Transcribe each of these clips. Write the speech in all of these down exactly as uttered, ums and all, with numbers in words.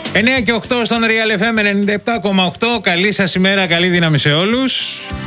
εννιά και οκτώ στον Real εφ εμ ενενήντα επτά κόμμα οκτώ. Καλή σας ημέρα, καλή δύναμη σε όλους.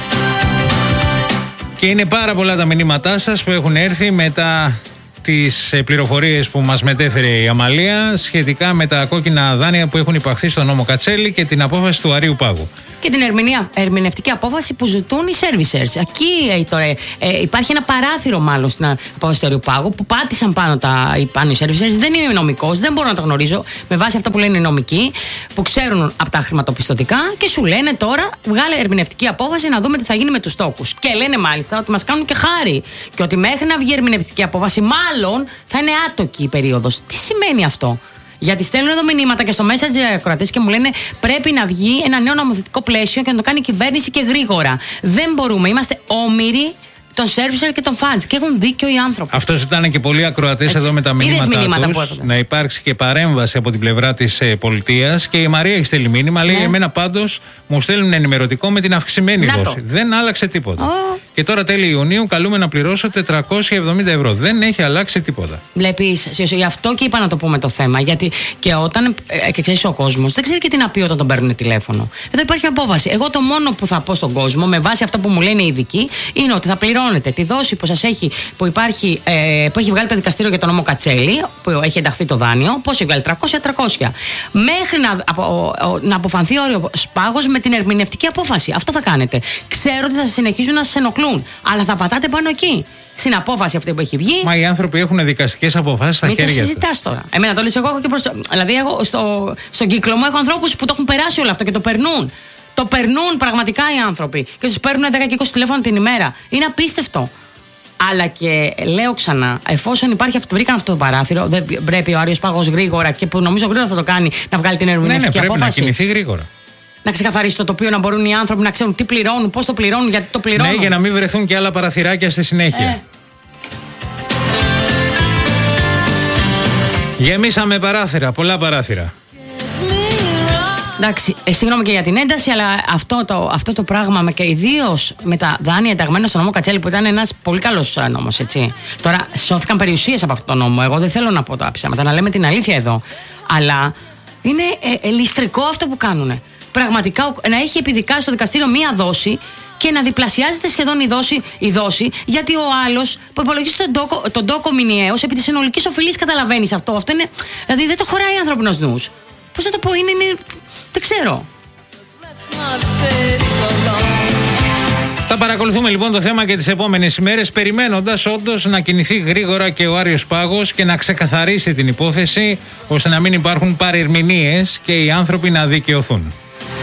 Και είναι πάρα πολλά τα μηνύματά σας που έχουν έρθει μετά τις πληροφορίες που μας μετέφερε η Αμαλία σχετικά με τα κόκκινα δάνεια που έχουν υπαχθεί στον νόμο Κατσέλη και την απόφαση του Αρείου Πάγου. Και την ερμηνεία, ερμηνευτική απόφαση που ζητούν οι servicers. Εκεί ε, τώρα, ε, υπάρχει ένα παράθυρο μάλλον στην απόφαση του Αρείου Πάγου που πάτησαν πάνω, τα, πάνω οι servicers. Δεν είναι νομικός, δεν μπορώ να το γνωρίζω με βάση αυτά που λένε οι νομικοί που ξέρουν από τα χρηματοπιστωτικά και σου λένε τώρα βγάλε ερμηνευτική απόφαση να δούμε τι θα γίνει με τους τόκους. Και λένε μάλιστα ότι μας κάνουν και χάρη και ότι μέχρι να βγει ερμηνευτική απόφαση μάλλον θα είναι άτοκη η περίοδος. Τι σημαίνει αυτό? Γιατί στέλνουν εδώ μηνύματα και στο Messenger ακροατές και μου λένε πρέπει να βγει ένα νέο νομοθετικό πλαίσιο και να το κάνει η κυβέρνηση και γρήγορα. Δεν μπορούμε, είμαστε όμοιροι των servicer και των fans και έχουν δίκιο οι άνθρωποι. Αυτό ζητάνε και πολλοί ακροατές εδώ με τα μηνύματα τους. Να υπάρξει και παρέμβαση από την πλευρά της ε, πολιτείας. Και η Μαρία έχει στείλει μήνυμα. Λέει: ναι. Εμένα πάντως μου στέλνουν ενημερωτικό με την αυξημένη δόση. Δεν άλλαξε τίποτα. Oh. Και τώρα τέλη Ιουνίου καλούμε να πληρώσω τετρακόσια εβδομήντα ευρώ. Δεν έχει αλλάξει τίποτα. Βλέπεις, γι' αυτό και είπα να το πούμε το θέμα. Γιατί και όταν. Ε, και ξέρεις, ο κόσμος δεν ξέρει και τι να πει όταν τον παίρνουν τηλέφωνο. Εδώ υπάρχει απόφαση. Εγώ το μόνο που θα πω στον κόσμο με βάση αυτά που μου λένε οι ειδικοί είναι ότι θα πληρώνω τη δόση που σας έχει, που, υπάρχει, ε, που έχει βγάλει το δικαστήριο για τον νόμο Κατσέλη, που έχει ενταχθεί το δάνειο, πώς έχει βγάλει τριακόσια τριακόσια. Μέχρι να, απο, να αποφανθεί ο Άρειος Πάγος με την ερμηνευτική απόφαση. Αυτό θα κάνετε. Ξέρω ότι θα συνεχίζουν να σας ενοχλούν, αλλά θα πατάτε πάνω εκεί. Στην απόφαση αυτή που έχει βγει. Μα οι άνθρωποι έχουν δικαστικές αποφάσεις στα χέρια τους. Μην το συζητάς τώρα. Εμένα το λες, εγώ έχω και προς το... Δηλαδή, εγώ στο, στον κύκλο μου έχω ανθρώπους που το έχουν περάσει όλο αυτό και το περνούν. Το περνούν πραγματικά οι άνθρωποι και τους παίρνουν δέκα και είκοσι τηλέφωνα την ημέρα. Είναι απίστευτο. Αλλά και λέω ξανά, εφόσον υπάρχει αυτό, βρήκαν αυτό το παράθυρο, δεν πρέπει ο Άρειος Πάγος γρήγορα και που νομίζω γρήγορα θα το κάνει να βγάλει την ερμηνευτική ναι, ναι, απόφαση. Πρέπει να κινηθεί γρήγορα. Να ξεκαθαρίσει το τοπίο, να μπορούν οι άνθρωποι να ξέρουν τι πληρώνουν, πώς το πληρώνουν, γιατί το πληρώνουν. Ναι, για να μην βρεθούν και άλλα παραθυράκια στη συνέχεια. Ε. Γεμίσαμε παράθυρα, πολλά παράθυρα. Εντάξει, ε, συγγνώμη και για την ένταση, αλλά αυτό το, αυτό το πράγμα και ιδίως με τα δάνεια ενταγμένα στον νόμο Κατσέλη που ήταν ένας πολύ καλός νόμος, έτσι. Τώρα σώθηκαν περιουσίες από αυτόν τον νόμο. Εγώ δεν θέλω να πω τα ψέματα, να λέμε την αλήθεια εδώ. Αλλά είναι ε, ε, ληστρικό αυτό που κάνουνε. Πραγματικά να έχει επιδικάσει στο δικαστήριο μία δόση και να διπλασιάζεται σχεδόν η δόση, η δόση γιατί ο άλλος που υπολογίζει τον τόκο, τον τόκο μηνιαίος επί της συνολικής οφειλής, καταλαβαίνεις αυτό. Αυτό είναι, δηλαδή δεν το χωράει ανθρώπινος νους. Πώς να το πω, είναι, είναι δεν ξέρω. Θα παρακολουθούμε λοιπόν το θέμα και τις επόμενες ημέρες, περιμένοντας όντως να κινηθεί γρήγορα και ο Άρειος Πάγος και να ξεκαθαρίσει την υπόθεση, ώστε να μην υπάρχουν παρερμηνίες και οι άνθρωποι να δικαιωθούν.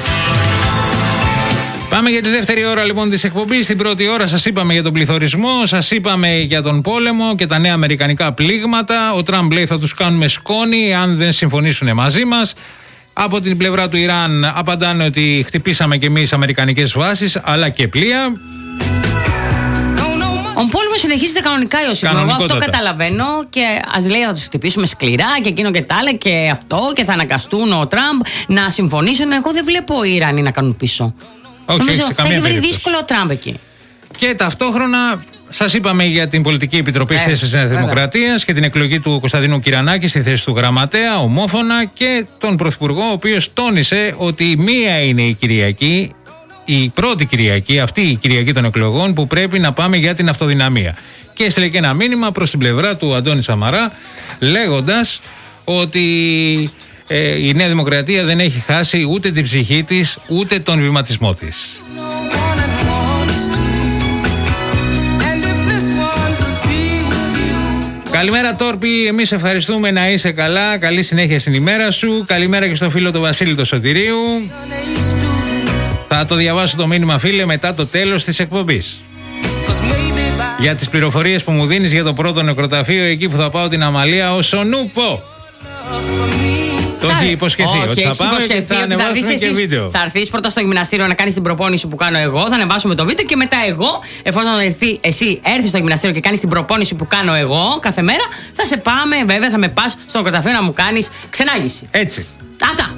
Πάμε για τη δεύτερη ώρα λοιπόν της εκπομπής. Στην πρώτη ώρα σας είπαμε για τον πληθωρισμό, σας είπαμε για τον πόλεμο και τα νέα αμερικανικά πλήγματα. Ο Τραμπ λέει θα τους κάνουμε σκόνη αν δεν συμφωνήσουν μαζί μας. Από την πλευρά του Ιράν απαντάνε ότι χτυπήσαμε και εμείς αμερικανικές βάσεις αλλά και πλοία. Ο πόλεμος συνεχίζεται κανονικά, Ιωσήφ. Εγώ αυτό καταλαβαίνω και ας λέει θα τους χτυπήσουμε σκληρά και εκείνο και τα άλλα και αυτό και θα αναγκαστούν ο Τραμπ να συμφωνήσουν. Εγώ δεν βλέπω οι Ιρανοί να κάνουν πίσω. Όχι, νομίζω, σε καμία θα έχει βρει δύσκολο ο Τραμπ εκεί. Και ταυτόχρονα σας είπαμε για την πολιτική επιτροπή ε, θέσης της Νέας Δημοκρατίας και την εκλογή του Κωνσταντίνου Κυρανάκη στη θέση του γραμματέα, ομόφωνα, και τον Πρωθυπουργό, ο οποίος τόνισε ότι μία είναι η Κυριακή, η πρώτη Κυριακή, αυτή η Κυριακή των εκλογών, που πρέπει να πάμε για την αυτοδυναμία. Και έστειλε και ένα μήνυμα προς την πλευρά του Αντώνη Σαμαρά, λέγοντας ότι ε, η Νέα Δημοκρατία δεν έχει χάσει ούτε την ψυχή της, ούτε τον βηματισμό της. Καλημέρα Τόρπη, εμείς ευχαριστούμε, να είσαι καλά, καλή συνέχεια στην ημέρα σου. Καλημέρα και στο φίλο του Βασίλη του Σωτηρίου. Θα το διαβάσω το μήνυμα, φίλε, μετά το τέλος της εκπομπής. Για τις πληροφορίες που μου δίνεις για το πρώτο νεκροταφείο εκεί που θα πάω την Αμαλία ως ο Νούπο. Το έχει υποσχεθεί. Όχι, ότι θα πάμε και θα ανεβάσουμε και βίντεο. Θα έρθεις πρώτα στο γυμναστήριο να κάνεις την προπόνηση που κάνω εγώ. Θα ανεβάσουμε το βίντεο και μετά εγώ, εφόσον έρθει, εσύ έρθεις στο γυμναστήριο και κάνεις την προπόνηση που κάνω εγώ κάθε μέρα, θα σε πάμε, βέβαια, θα με πας στο νεκροταφείο να μου κάνεις ξενάγηση. Έτσι. Αυτά.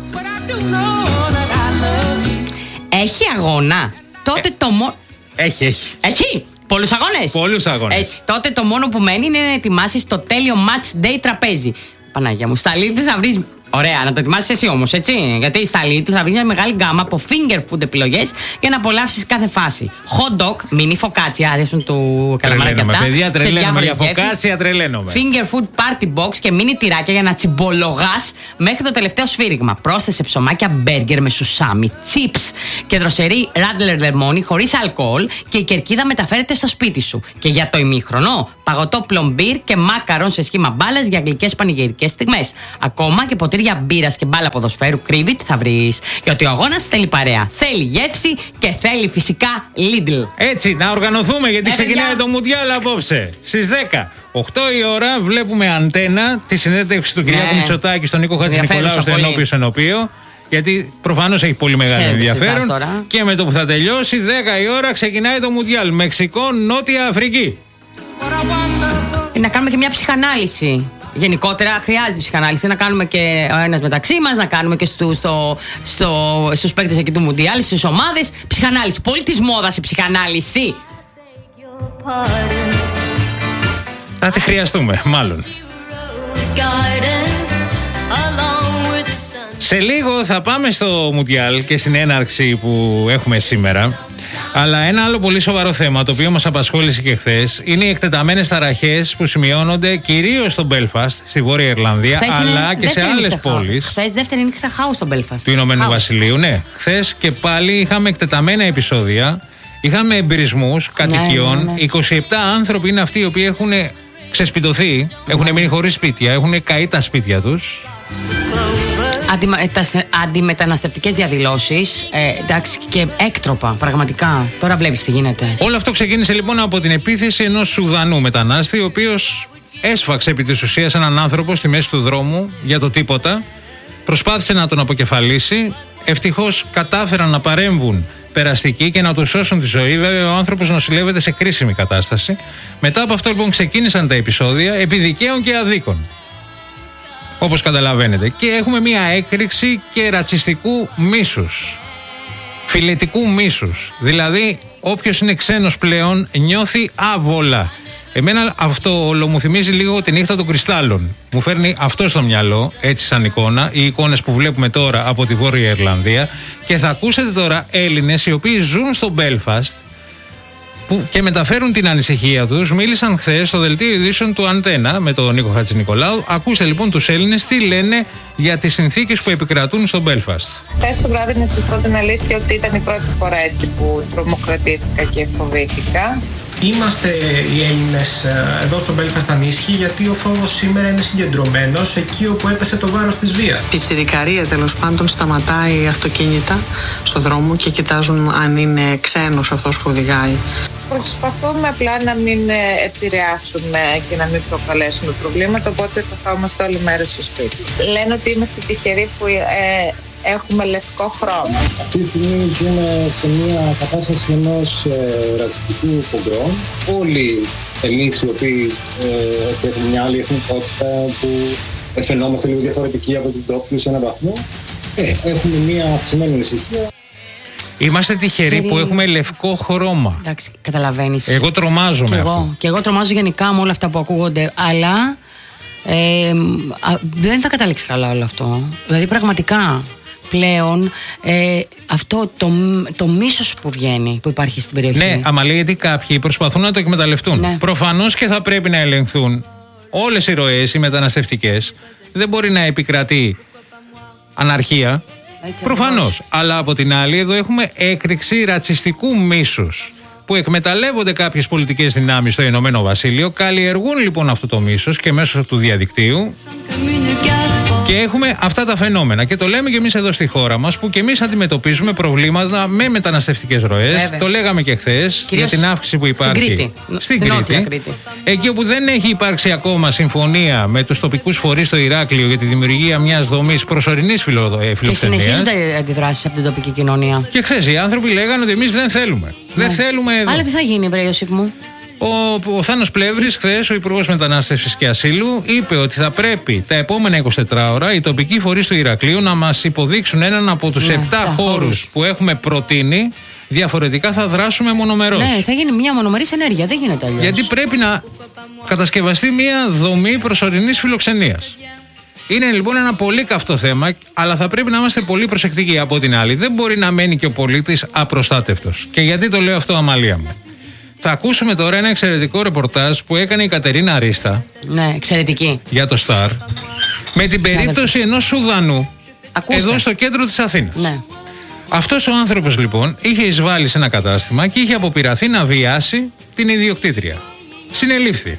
Έχει αγώνα. Τότε το μόνο. Έχει, έχει. Έχει. Πολλούς αγώνες. Πολλούς αγώνες. Έτσι. Τότε το μόνο που μένει είναι να ετοιμάσεις το τέλειο match day τραπέζι. Πανάγια μου, στα Lidl θα βρεις Ωραία, να το ετοιμάσεις εσύ όμως, έτσι. Γιατί στα Lidl θα βρει μια μεγάλη γκάμα από finger food επιλογές για να απολαύσεις κάθε φάση. Hot dog, μινι φωκάτσια, αρέσουν του καλαμάρα και αυτά. Παιδιά, τρελαίνομαι για φωκάτσια, τρελαίνομαι. Finger food party box και μίνι τυράκια για να τσιμπολογάς μέχρι το τελευταίο σφύριγμα. Πρόσθεσε ψωμάκια μπέργκερ με σουσάμι, chips και δροσερή ράντλερ λεμόνι χωρίς αλκοόλ και η κερκίδα μεταφέρεται στο σπίτι σου. Και για το ημίχρονο, παγωτό πλομπίρ και μάκαρον σε σχήμα μπάλας για γλυκές πανηγυρικές στιγμές. Ακόμα και ποτήρια μπύρας και μπάλα ποδοσφαίρου κρύβιτ θα βρεις. Γιατί ο αγώνας θέλει παρέα. Θέλει γεύση και θέλει φυσικά Lidl. Έτσι, να οργανωθούμε γιατί ε, ξεκινάει παιδιά. το Μουντιάλ απόψε. Στις δέκα. οκτώ η ώρα βλέπουμε Αντένα, τη συνέντευξη του Κυριάκου ναι. Μητσοτάκη στον Νίκο Χατζηνικολάου στο ενώπιο ενώπιο. Γιατί προφανώς έχει πολύ μεγάλο Ξέρετε, ενδιαφέρον. Και με το που θα τελειώσει, δέκα η ώρα, ξεκινάει το Μουντιάλ. Μεξικό, Νότια Αφρική. Να κάνουμε και μια ψυχανάλυση. Γενικότερα χρειάζεται ψυχανάλυση. Να κάνουμε και ο ένας μεταξύ μας, να κάνουμε και στου, στο, στο, στους παίκτες εκεί του Μουντιάλ, στις ομάδες. Ψυχανάλυση. Πολύ της μόδας η ψυχανάλυση. Θα τη χρειαστούμε, μάλλον. Σε λίγο θα πάμε στο Μουντιάλ και στην έναρξη που έχουμε σήμερα. Αλλά ένα άλλο πολύ σοβαρό θέμα, το οποίο μας απασχόλησε και χθες, είναι οι εκτεταμένες ταραχές που σημειώνονται κυρίως στο Μπέλφαστ, στη Βόρεια Ιρλανδία, χθες αλλά και σε άλλες πόλεις. Χθες δεύτερη νύχτα χάου στο Μπέλφαστ. Του Ηνωμένου Βασιλείου, ναι. Χθες και πάλι είχαμε εκτεταμένα επεισόδια, είχαμε εμπειρισμούς κατοικιών. Ναι, ναι, ναι. είκοσι επτά άνθρωποι είναι αυτοί οι οποίοι έχουν ξεσπιτωθεί, ναι. έχουν μείνει χωρίς σπίτια, έχουν καεί τα σπίτια τους. Αντιμα, αντιμεταναστευτικές διαδηλώσεις, ε, εντάξει, και έκτροπα, πραγματικά. Τώρα βλέπεις τι γίνεται. Όλο αυτό ξεκίνησε λοιπόν από την επίθεση ενός Σουδανού μετανάστη, ο οποίος έσφαξε επί της ουσίας έναν άνθρωπο στη μέση του δρόμου για το τίποτα. Προσπάθησε να τον αποκεφαλίσει. Ευτυχώς κατάφεραν να παρέμβουν περαστικοί και να του σώσουν τη ζωή. Βέβαια, ο άνθρωπος νοσηλεύεται σε κρίσιμη κατάσταση. Μετά από αυτό λοιπόν ξεκίνησαν τα επεισόδια επί δικαίων και αδίκων. Όπως καταλαβαίνετε. Και έχουμε μια έκρηξη και ρατσιστικού μίσους. Φιλετικού μίσους. Δηλαδή, όποιος είναι ξένος πλέον νιώθει άβολα. Εμένα αυτό όλο μου θυμίζει λίγο τη νύχτα των κρυστάλλων. Μου φέρνει αυτό στο μυαλό, έτσι σαν εικόνα, οι εικόνες που βλέπουμε τώρα από τη Βόρεια Ιρλανδία. Και θα ακούσετε τώρα Έλληνες οι οποίοι ζουν στο Μπέλφαστ και μεταφέρουν την ανησυχία τους. Μίλησαν χθες στο δελτίο ειδήσεων του Αντένα με τον Νίκο Χατζηνικολάου. Ακούστε λοιπόν τους Έλληνες τι λένε για τις συνθήκες που επικρατούν στο Μπέλφαστ. Χθες το βράδυ, να σας πω την αλήθεια, ότι ήταν η πρώτη φορά έτσι που τρομοκρατήθηκα και φοβήθηκα. Είμαστε οι Έλληνες εδώ στο Μπέλφαστ ανήσυχοι, γιατί ο φόβος σήμερα είναι συγκεντρωμένος εκεί όπου έπεσε το βάρος της βίας. Η τσιρικαρία τέλος πάντων σταματάει αυτοκίνητα στο δρόμο και κοιτάζουν αν είναι ξένος αυτός που οδηγάει. Προσπαθούμε απλά να μην επηρεάσουμε και να μην προκαλέσουμε προβλήματα, οπότε θα φάομαστε όλη μέρα στο σπίτι. Λένε ότι είμαστε τυχεροί που ε, έχουμε λευκό χρώμα. Αυτή τη στιγμή ζούμε σε μια κατάσταση ενός ε, ρατσιστικού πογκρόμ. Όλοι οι Ελλήνες οι οποίοι ε, έτσι, έχουν μια άλλη εθνικότητα που φαινόμαστε λίγο διαφορετικοί από την τόπου σε έναν βαθμό, ε, έχουμε μια αυξημένη ανησυχία. Είμαστε τυχεροί που έχουμε λευκό χρώμα. Εντάξει, καταλαβαίνεις. Εγώ τρομάζω με αυτό. Και εγώ τρομάζω γενικά με όλα αυτά που ακούγονται, αλλά ε, α, δεν θα καταλήξει καλά όλο αυτό. Δηλαδή πραγματικά πλέον ε, αυτό το, το μίσος που βγαίνει, που υπάρχει στην περιοχή. Ναι, Αμαλή, γιατί κάποιοι προσπαθούν να το εκμεταλλευτούν. Ναι. Προφανώς και θα πρέπει να ελεγχθούν όλες οι ροές, οι μεταναστευτικές. Δεν μπορεί να επικρατεί αναρχία. Προφανώς. Αλλά από την άλλη, εδώ έχουμε έκρηξη ρατσιστικού μίσους που εκμεταλλεύονται κάποιες πολιτικές δυνάμεις στο Ηνωμένο Βασίλειο. Καλλιεργούν λοιπόν αυτό το μίσος και μέσω του διαδικτύου. Και έχουμε αυτά τα φαινόμενα. Και το λέμε και εμείς εδώ στη χώρα μας, που και εμείς αντιμετωπίζουμε προβλήματα με μεταναστευτικές ροές. Βέβαια. Το λέγαμε και χθες για την αύξηση που υπάρχει στην Κρήτη. Στην Κρήτη. Κρήτη. Εκεί όπου δεν έχει υπάρξει ακόμα συμφωνία με τους τοπικούς φορείς στο Ηράκλειο για τη δημιουργία μιας δομής προσωρινής φιλοξενίας. Και συνεχίζονται αντιδράσεις από την τοπική κοινωνία. Και χθες οι άνθρωποι λέγανε ότι εμείς δεν θέλουμε. Ναι. Δεν θέλουμε εδώ. Αλλά τι θα γίνει, βρε Ιωσήφ μου. Ο, ο Θάνος Πλεύρης, χθες, ο Υπουργός Μετανάστευσης και Ασύλου, είπε ότι θα πρέπει τα επόμενα εικοσιτέσσερις ώρα οι τοπικοί φορείς του Ηρακλείου να μας υποδείξουν έναν από τους ναι, επτά χώρους χώρους που έχουμε προτείνει. Διαφορετικά θα δράσουμε μονομερώς. Ναι, θα γίνει μια μονομερής ενέργεια. Δεν γίνεται αλλιώς. Γιατί πρέπει να κατασκευαστεί μια δομή προσωρινής φιλοξενίας. Είναι λοιπόν ένα πολύ καυτό θέμα, αλλά θα πρέπει να είμαστε πολύ προσεκτικοί από την άλλη. Δεν μπορεί να μένει και ο πολίτης απροστάτευτος. Και γιατί το λέω αυτό, Αμαλία μου? Θα ακούσουμε τώρα ένα εξαιρετικό ρεπορτάζ που έκανε η Κατερίνα Ρίστα. Ναι, εξαιρετική. Για το Star. Με την περίπτωση ενός Σουδανού. Ακούστε. Εδώ στο κέντρο της Αθήνας. Ναι. Αυτός ο άνθρωπος λοιπόν είχε εισβάλει σε ένα κατάστημα και είχε αποπειραθεί να βιάσει την ιδιοκτήτρια. Συνελήφθη.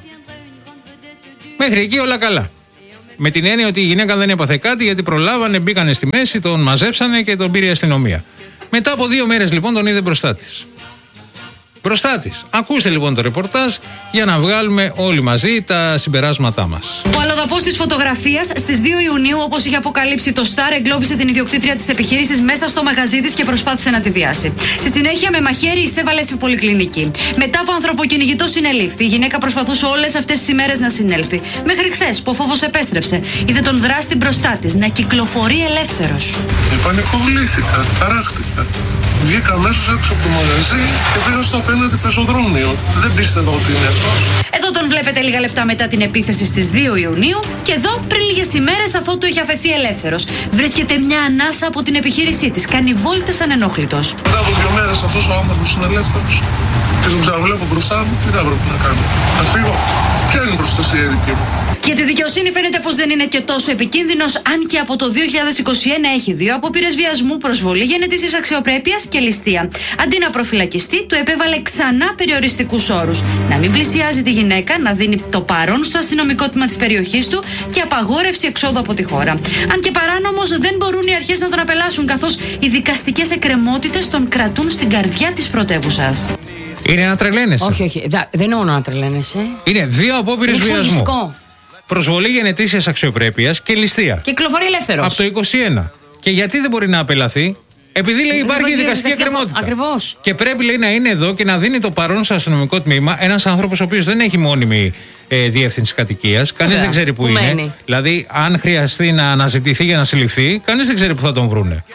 Μέχρι εκεί όλα καλά. Με την έννοια ότι η γυναίκα δεν έπαθε κάτι, γιατί προλάβανε, μπήκανε στη μέση, τον μαζέψανε και τον πήρε η αστυνομία. Μετά από δύο μέρες λοιπόν τον είδε μπροστά της. Μπροστά της. Ακούστε λοιπόν το ρεπορτάζ για να βγάλουμε όλοι μαζί τα συμπεράσματά μας. Ο αλλοδαπός της φωτογραφίας στις δύο Ιουνίου, όπως είχε αποκαλύψει το Star, εγκλώβησε την ιδιοκτήτρια της επιχείρησης μέσα στο μαγαζί της και προσπάθησε να τη βιάσει. Στη συνέχεια, με μαχαίρι εισέβαλε σε πολυκλινική. Μετά από ανθρωποκυνηγητό συνελήφθη. Η γυναίκα προσπαθούσε όλες αυτές τις ημέρες να συνέλθει. Μέχρι χθες που ο φόβος επέστρεψε. Είδε τον δράστη μπροστά της να κυκλοφορεί ελεύθερος. Πανικοβλήθηκα, ταράχτηκα. Βγήκα αμέσως έξω από το μαγαζί και πήγα στο απέναντι πεζοδρόμιο. Δεν πίστευα ότι είναι αυτός. Εδώ τον βλέπετε λίγα λεπτά μετά την επίθεση στις δύο Ιουνίου και εδώ πριν λίγες ημέρες αφού του είχε αφαιθεί ελεύθερος. Βρίσκεται μια ανάσα από την επιχείρησή της. Κάνει βόλτες ανενόχλητος. Μετά από δύο μέρες αυτός ο άνθρωπος είναι ελεύθερος και τον ξαναβλέπω μπροστά μου. Τι θα πρέπει να κάνω? Να φύγω? Ποια είναι η προστασία δική μου? Για τη δικαιοσύνη φαίνεται πως δεν είναι και τόσο επικίνδυνος, αν και από το δύο χιλιάδες είκοσι ένα έχει δύο απόπειρες βιασμού, προσβολή γενετήσιας αξιοπρέπειας και ληστεία. Αντί να προφυλακιστεί, του επέβαλε ξανά περιοριστικούς όρους. Να μην πλησιάζει τη γυναίκα, να δίνει το παρόν στο αστυνομικό τμήμα της περιοχής του και απαγόρευση εξόδου από τη χώρα. Αν και παράνομος, δεν μπορούν οι αρχές να τον απελάσουν, καθώς οι δικαστικές εκκρεμότητες τον κρατούν στην καρδιά της πρωτεύουσας. Είναι να τρελαίνεσαι. Όχι, όχι. Δα, δεν εννοώ να τρελαίνεσαι. Είναι δύο απόπειρες βιασμού. Προσβολή γενετήσιας αξιοπρέπειας και ληστεία. Κυκλοφορεί ελεύθερος. Από το είκοσι ένα. Και γιατί δεν μπορεί να απελαθεί? Επειδή λέει υπάρχει η δικαστική εκκρεμότητα. Ακριβώς. Και πρέπει λέει να είναι εδώ και να δίνει το παρόν στο αστυνομικό τμήμα ένας άνθρωπος ο οποίος δεν έχει μόνιμη ε, διεύθυνση κατοικίας. Κανείς δεν ξέρει που, που είναι. Μένει. Δηλαδή, αν χρειαστεί να αναζητηθεί για να συλληφθεί, κανείς δεν ξέρει που θα τον βρούνε.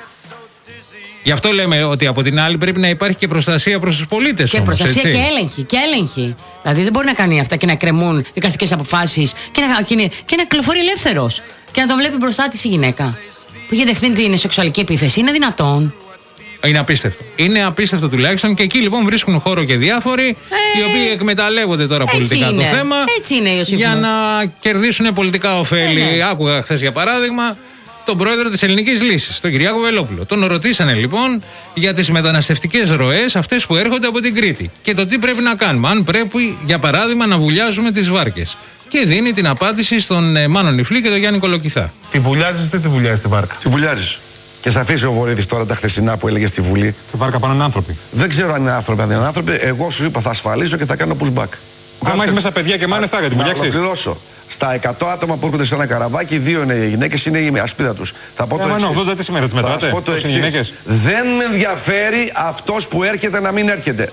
Γι' αυτό λέμε ότι από την άλλη πρέπει να υπάρχει και προστασία προς τους πολίτες. Και όμως, προστασία έτσι. και έλεγχη. Και έλεγχη. Δηλαδή δεν μπορεί να κάνει αυτά και να κρεμούν δικαστικές αποφάσεις και να, και, και να κυκλοφορεί ελεύθερος. Και να τον βλέπει μπροστά της η γυναίκα που είχε δεχθεί την σεξουαλική επίθεση. Είναι δυνατόν? Είναι απίστευτο. Είναι απίστευτο τουλάχιστον και εκεί λοιπόν βρίσκουν χώρο και διάφοροι ε, οι οποίοι εκμεταλλεύονται τώρα πολιτικά είναι. το θέμα. Έτσι είναι, Ιωσήφ, για να κερδίσουν πολιτικά ωφέλη. Ε, ναι. Άκουγα χθες για παράδειγμα τον πρόεδρο της Ελληνικής Λύσης, τον Κυριάκο Βελόπουλο. Τον ρωτήσανε λοιπόν για τις μεταναστευτικές ροές, αυτές που έρχονται από την Κρήτη. Και το τι πρέπει να κάνουμε. Αν πρέπει, για παράδειγμα, να βουλιάζουμε τις βάρκες. Και δίνει την απάντηση στον ε, Μάνο Νιφλή και τον Γιάννη Κολοκυθά. Τη βουλιάζεις ή τη βουλιάζεις τη βάρκα? Τη βουλιάζεις. Και σε αφήσει ο Βορύδης τώρα τα χθεσινά που έλεγε στη Βουλή. Στη βάρκα πάνω είναι άνθρωποι. Δεν ξέρω αν είναι άνθρωποι, αν δεν είναι άνθρωποι. Εγώ σου είπα θα ασφαλίσω και θα κάνω pushback. Άμα έχει μέσα παιδιά και μάνες, θα τη βουλιάξεις? Θα ολοκληρώσω. Στα εκατό άτομα που έρχονται σε ένα καραβάκι, δύο είναι οι γυναίκες, είναι η ασπίδα τους. Θα πω το εξής. ογδόντα τι σημαίνει, τις μετράτε? Δεν με ενδιαφέρει αυτός που έρχεται να μην έρχεται.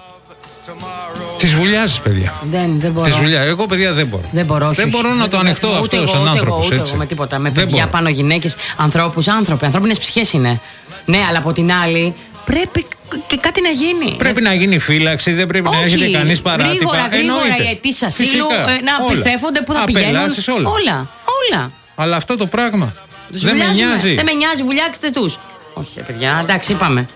Τις βουλιάζεις, παιδιά. Δεν, δεν μπορώ. Τις βουλιά. Εγώ, παιδιά, δεν μπορώ. Δεν μπορώ, όχι, δεν μπορώ όχι, να το ανεχτώ αυτό σαν άνθρωπος. Ούτε εγώ με τίποτα. Με παιδιά πάνω, γυναίκες, ανθρώπους, άνθρωποι. Ανθρώπινες ψυχές είναι. Ναι, αλλά από την άλλη πρέπει και κάτι να γίνει. Πρέπει να γίνει φύλαξη, δεν πρέπει όχι, να έχετε κανείς παράτυπα. Γρήγορα, γρήγορα οι αιτήσεις ασύλου να πιστέφονται που θα πηγαίνουν. Όλα. όλα. Όλα. Αλλά αυτό το πράγμα τους δεν με νοιάζει. Δεν με νοιάζει, βουλιάξτε τους. Όχι, παιδιά, εντάξει, είπαμε.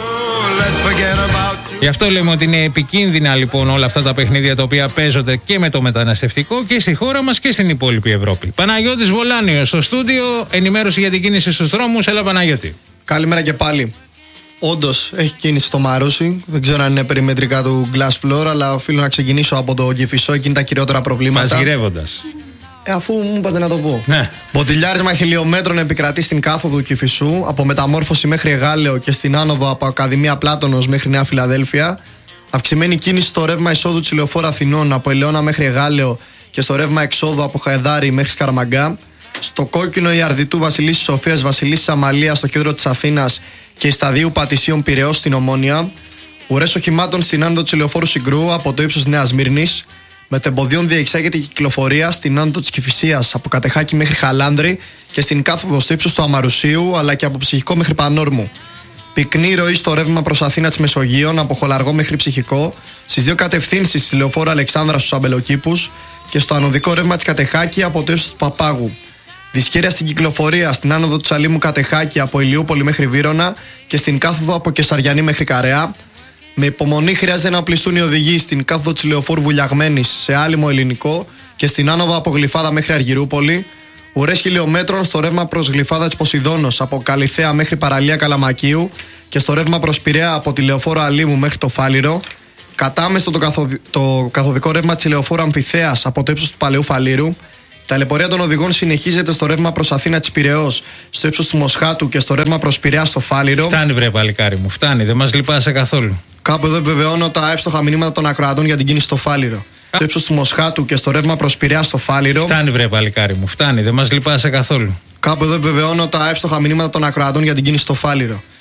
Γι' αυτό λέμε ότι είναι επικίνδυνα λοιπόν όλα αυτά τα παιχνίδια τα οποία παίζονται και με το μεταναστευτικό και στη χώρα μας και στην υπόλοιπη Ευρώπη. Παναγιώτης Βολάνιος στο στούντιο, ενημέρωση για την κίνηση στους δρόμους. Έλα Παναγιώτη. Καλημέρα και πάλι. Όντως έχει κίνηση στο Μαρούσι. Δεν ξέρω αν είναι περιμετρικά του Glass Floor, αλλά οφείλω να ξεκινήσω από το Κηφισό. Εκεί είναι τα κυριότερα προβλήματα. Μαζγυρεύοντας. Ε, αφού μου είπατε να το πω. Ναι. Μποτιλιάρισμα χιλιόμετρων επικρατεί στην κάθοδο του Κηφισού, από Μεταμόρφωση μέχρι Εγάλεο και στην άνοδο από Ακαδημία Πλάτωνος μέχρι Νέα Φιλαδέλφια. Αυξημένη κίνηση στο ρεύμα εισόδου της Λεωφόρου Αθηνών από Ελαιώνα μέχρι Εγάλεο και στο ρεύμα εξόδου από Χαϊδάρη μέχρι Σκαραμαγκά. Στο κόκκινο η Αρδιτού Βασιλίσσης Σοφίας Βασιλίσσης Αμαλία στο κέντρο της Αθήνας και η Σταδίου Πατησίων Πειραιώς στην Ομόνια. Ουρές οχημάτων στην άνοδο της Λεωφόρου Συγκρού από το ύψος Νέας Μύρνης. Μετεμποδίων διεξάγεται η κυκλοφορία στην άνοδο της Κηφισίας από Κατεχάκη μέχρι Χαλάνδρη και στην κάθοδο στο ύψος του Αμαρουσίου, αλλά και από Ψυχικό μέχρι Πανόρμου. Πυκνή ροή στο ρεύμα προς Αθήνα της Μεσογείων από Χολαργό μέχρι Ψυχικό, στις δύο κατευθύνσεις της Λεωφόρου Αλεξάνδρα στους Αμπελοκήπους και στο ανωδικό ρεύμα της Κατεχάκη από το ύψος του Παπάγου. Δυσχέρεια στην κυκλοφορία στην άνοδο του Σαλήμου Κατεχάκη από Ηλιούπολη μέχρι Βύρωνα και στην κάθοδο από Κεσαριανή μέχρι Καρεά. Με υπομονή χρειάζεται να οπλιστούν οι οδηγοί στην κάθοδο της Λεωφόρου Βουλιαγμένης σε άλυμο ελληνικό και στην άνοδο από Γλυφάδα μέχρι Αργυρούπολη. Ουρές χιλιόμετρων στο ρεύμα προς Γλυφάδα της Ποσειδώνος από Καλιθέα μέχρι παραλία Καλαμακίου και στο ρεύμα προς Πειραιά από τη Λεωφόρο Αλήμου μέχρι το Φάληρο. Κατάμεστο το, καθοδη... το καθοδικό ρεύμα της Λεωφόρου Αμφιθέας από το ύψος του Παλαιού Φαλήρου. Τα ταλαιπωρία των οδηγών συνεχίζεται στο ρεύμα προς Αθήνα της Πειραιώς, στο ύψος του Μοσχάτου και στο ρεύμα προς Πειραιά στο Φάληρο. Φτάνει, βρε παλικάρι μου, φτάνει, δεν μας λυπάσαι καθόλου. Κάπου εδώ επιβεβαιώνω τα εύστοχα μηνύματα των ακροατών για την κίνηση στο Φάληρο. Στο ύψος του Μοσχάτου και στο ρεύμα προς Πειραιά στο Φάληρο. Φτάνει, βρε παλικάρι μου, φτάνει, δεν μας λυπάσαι καθόλου. Κάπου εδώ επιβεβαιώνω τα εύστοχα μηνύματα των ακροατών για την κίνηση στο Φάληρο.